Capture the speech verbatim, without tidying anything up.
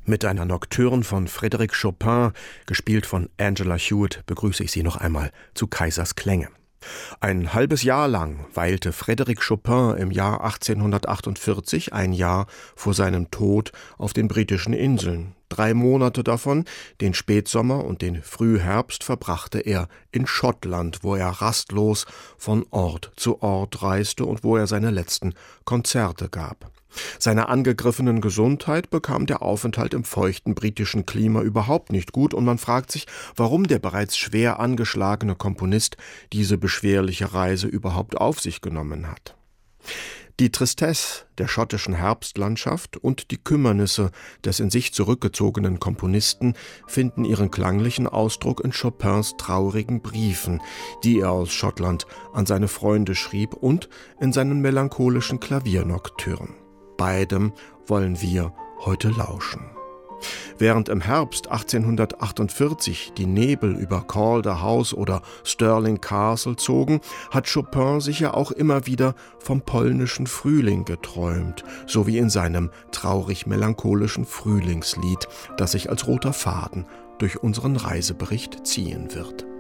Mit einer Nocturne von Frédéric Chopin, gespielt von Angela Hewitt, begrüße ich Sie noch einmal zu Kaisers Klänge. Ein halbes Jahr lang weilte Frédéric Chopin im Jahr achtzehnhundertachtundvierzig, ein Jahr vor seinem Tod, auf den britischen Inseln. Drei Monate davon, den Spätsommer und den Frühherbst, verbrachte er in Schottland, wo er rastlos von Ort zu Ort reiste und wo er seine letzten Konzerte gab. Seiner angegriffenen Gesundheit bekam der Aufenthalt im feuchten britischen Klima überhaupt nicht gut und man fragt sich, warum der bereits schwer angeschlagene Komponist diese beschwerliche Reise überhaupt auf sich genommen hat. Die Tristesse der schottischen Herbstlandschaft und die Kümmernisse des in sich zurückgezogenen Komponisten finden ihren klanglichen Ausdruck in Chopins traurigen Briefen, die er aus Schottland an seine Freunde schrieb, und in seinen melancholischen Klaviernocturnen. Beidem wollen wir heute lauschen. Während im Herbst achtzehnhundertachtundvierzig die Nebel über Calder House oder Stirling Castle zogen, hat Chopin sicher auch immer wieder vom polnischen Frühling geträumt, so wie in seinem traurig-melancholischen Frühlingslied, das sich als roter Faden durch unseren Reisebericht ziehen wird.